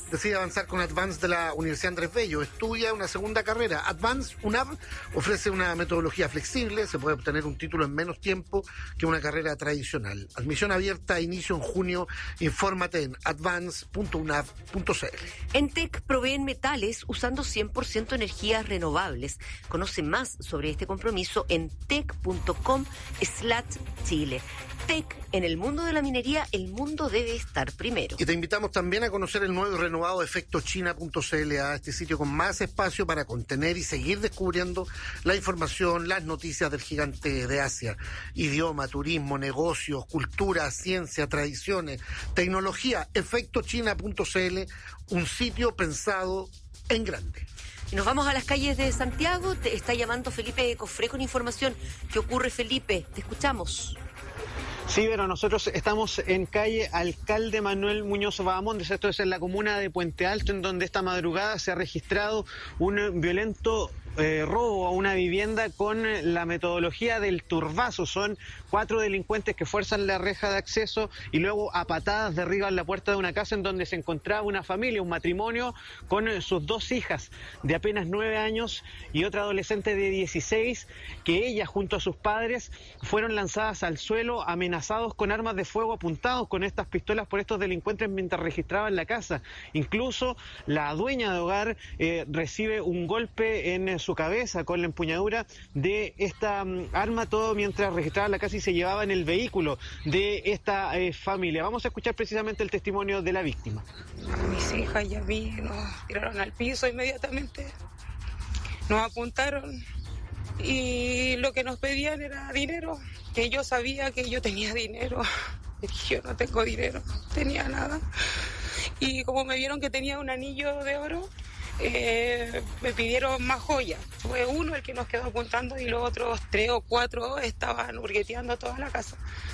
decide avanzar con Advance de la Universidad Andrés Bello. Estudia una segunda carrera. Advance, UNAV, ofrece una metodología flexible, se puede obtener un título en menos tiempo que una carrera tradicional. Admisión abierta, inicio en junio. Infórmate en advance.unav.cl. ENTEC proveen metales usando 100% energías renovables. Conoce más sobre este compromiso en tec.com/Chile. TEC, en el mundo de la minería, el mundo debe estar primero. Y te invitamos también a conocer el nuevo y renovado efectochina.cl, este sitio con más espacio para contener y seguir descubriendo la información, las noticias del gigante de Asia. Idioma, turismo, negocios, cultura, ciencia, tradiciones, tecnología. Efectochina.cl, un sitio pensado en grande. Y nos vamos a las calles de Santiago. Te está llamando Felipe Cofré con información. ¿Qué ocurre, Felipe? Te escuchamos. Sí, pero nosotros estamos en calle Alcalde Manuel Muñoz Bahamondes, esto es en la comuna de Puente Alto, en donde esta madrugada se ha registrado un violento robo a una vivienda con la metodología del turbazo. Son 4 delincuentes que fuerzan la reja de acceso y luego a patadas derriban la puerta de una casa en donde se encontraba una familia, un matrimonio con sus 2 hijas de apenas 9 años y otra adolescente de 16, que ella junto a sus padres fueron lanzadas al suelo, amenazados con armas de fuego, apuntados con estas pistolas por estos delincuentes mientras registraban la casa. Incluso la dueña de hogar recibe un golpe en su cabeza con la empuñadura de esta arma, todo mientras registraban la casa y se llevaban el vehículo de esta familia. Vamos a escuchar precisamente el testimonio de la víctima. Mis hijas y a mí nos tiraron al piso inmediatamente, nos apuntaron y lo que nos pedían era dinero, que yo sabía que yo tenía dinero, yo no tengo dinero, no tenía nada. Y como me vieron que tenía un anillo de oro, me pidieron más joyas. Fue uno el que nos quedó apuntando y los otros 3 o 4 estaban hurgueteando toda la casa.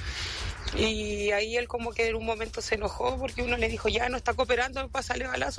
Y ahí él como que en un momento se enojó porque uno le dijo, ya no está cooperando, pásale balazo.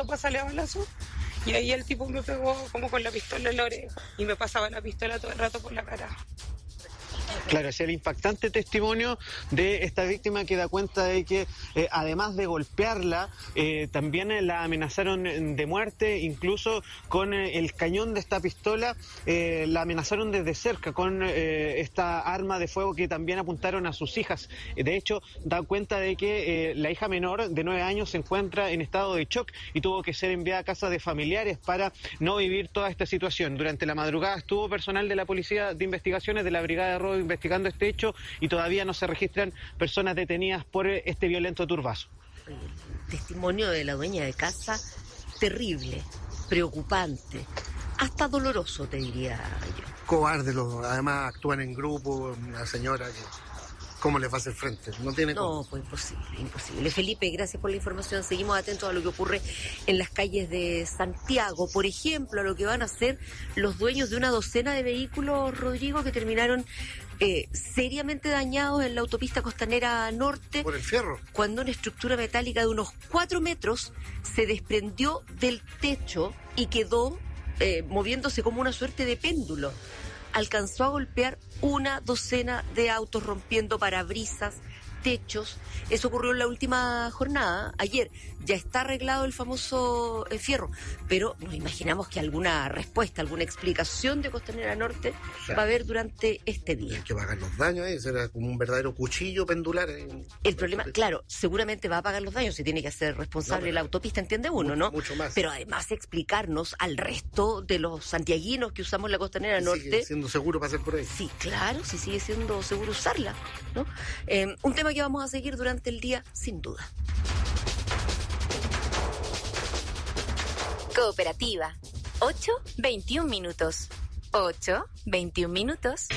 Y ahí el tipo me pegó como con la pistola en la oreja y me pasaba la pistola todo el rato por la cara. Claro, es el impactante testimonio de esta víctima que da cuenta de que además de golpearla, también la amenazaron de muerte, incluso con el cañón de esta pistola, la amenazaron desde cerca con esta arma de fuego que también apuntaron a sus hijas. De hecho, da cuenta de que la hija menor de 9 años se encuentra en estado de shock y tuvo que ser enviada a casa de familiares para no vivir toda esta situación. Durante la madrugada estuvo personal de la Policía de Investigaciones de la Brigada de Robo investigando este hecho y todavía no se registran personas detenidas por este violento turbazo. El testimonio de la dueña de casa, terrible, preocupante, hasta doloroso, te diría yo. Cobarde, además actúan en grupo, una señora que... ¿Cómo les va a hacer frente? No tiene cómo. No, pues imposible. Felipe, gracias por la información. Seguimos atentos a lo que ocurre en las calles de Santiago. Por ejemplo, a lo que van a hacer los dueños de una docena de vehículos, Rodrigo, que terminaron seriamente dañados en la autopista Costanera Norte. Por el fierro. Cuando una estructura metálica de unos 4 metros se desprendió del techo y quedó moviéndose como una suerte de péndulo. Alcanzó a golpear una docena de autos, rompiendo parabrisas, techos. Eso ocurrió en la última jornada, ayer. Ya está arreglado el famoso fierro, pero nos imaginamos que alguna respuesta, alguna explicación de Costanera Norte va a haber durante este día. Hay que pagar los daños, será como un verdadero cuchillo pendular. El problema, claro, seguramente va a pagar los daños, se tiene que hacer responsable la autopista, entiende uno, ¿no? Mucho más. Pero además explicarnos al resto de los santiaguinos que usamos la Costanera Norte. ¿Sigue siendo seguro pasar por ahí? Sí, claro, sí sigue siendo seguro usarla, ¿no? Un tema que vamos a seguir durante el día, sin duda. Cooperativa. 8:21 minutos. 8:21 minutos.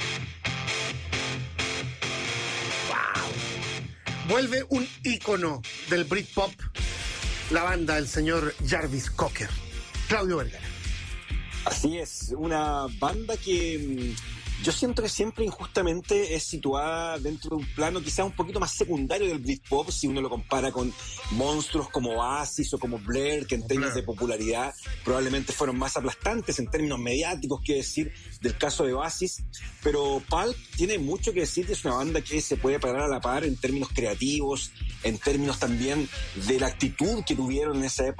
Vuelve un ícono del Britpop, la banda del señor Jarvis Cocker, Claudio Vergara. Así es, una banda que yo siento que siempre injustamente es situada dentro de un plano quizás un poquito más secundario del Britpop, si uno lo compara con monstruos como Oasis o como Blur, que en términos de popularidad probablemente fueron más aplastantes en términos mediáticos, que decir del caso de Oasis. Pero Pulp tiene mucho que decir, es una banda que se puede parar a la par en términos creativos, en términos también de la actitud que tuvieron en esa época